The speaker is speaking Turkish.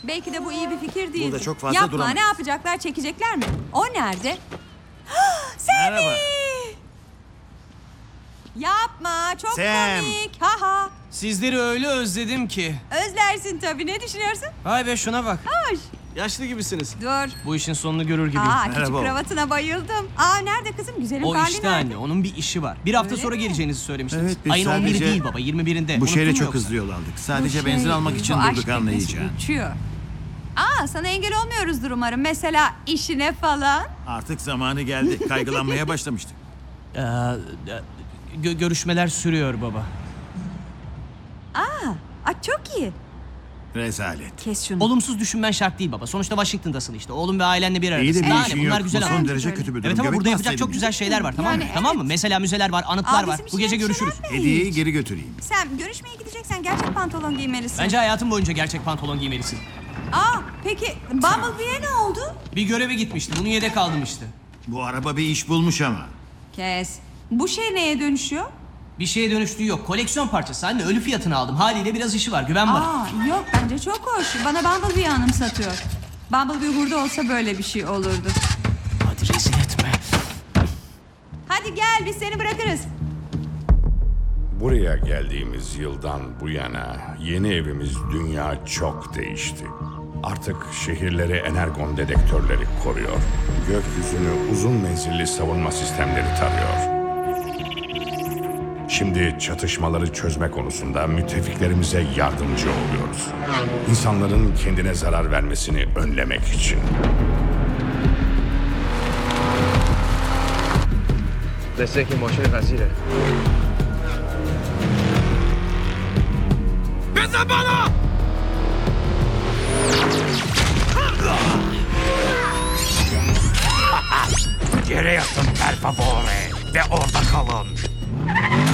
Belki de bu iyi bir fikir değil. Burada çok fazla Yapma, duramayız. ne yapacaklar? Çekecekler mi? O nerede? Merhaba. Yapma, çok Sam. komik. Ha ha. Sizleri öyle özledim ki. Özlersin tabii. Ne düşünüyorsun? Vay be şuna bak. Hoş. Yaşlı gibisiniz. Dur. Bu işin sonunu görür gibi. Küçük Merhaba. kravatına bayıldım. Nerede kızım? Güzelim O Carly işte nerede? anne. Onun bir işi var. Bir hafta Öyle sonra mi? geleceğinizi söylemiştiniz. Evet, biz Ayın 11'i sadece değil baba, 21'inde. Bu şehre Unuttun mu çok yoksa? hızlı yol aldık. Bu Sadece benzin almak için bu aşk durduk teknesi anlayacağın. uçuyor. Sana engel olmuyoruzdur umarım. Mesela işine falan. Artık zamanı geldi. Kaygılanmaya başlamıştık. Görüşmeler sürüyor baba. Çok iyi. Rezalet. Kes şunu. Olumsuz düşünmen şart değil baba. Sonuçta Washington'dasın işte. Oğlum ve ailenle bir aradasın. İyi de bir Daha işin ne? Bunlar yok. güzel Bu ama. son Bence derece öyle. kötü bir durum. Evet ama Göbek burada yapacak bassaydın çok güzel bizi. şeyler var tamam mı? Yani Tamam mı? evet. Mesela müzeler var, anıtlar var. bizim için Bu gece öyle şeyler görüşürüz. mi? Hediyeyi geri götüreyim. Sen görüşmeye gideceksen gerçek pantolon giymelisin. Bence hayatın boyunca gerçek pantolon giymelisin. Peki Bumblebee'ye ne oldu? Bir göreve gitmişti. Bunu yedek aldım işte. Bu araba bir iş bulmuş ama. Kes. Bu şey neye dönüşüyor? Bir şeye dönüştüğü yok. Koleksiyon parçası. Anne ölü fiyatını aldım. Haliyle biraz işi var. Güven bana. Yok bence çok hoş. Bana Bumblebee'yi anımsatıyor. Bumblebee burada olsa böyle bir şey olurdu. Hadi rezil etme. Hadi gel biz seni bırakırız. Buraya geldiğimiz yıldan bu yana yeni evimiz dünya çok değişti. Artık şehirleri energon dedektörleri koruyor. Gökyüzünü uzun menzilli savunma sistemleri tarıyor. Şimdi çatışmaları çözme konusunda müttefiklerimize yardımcı oluyoruz. İnsanların kendine zarar vermesini önlemek için. مثل که ماشین قصیره Yere yatın per favore ve orada kalın.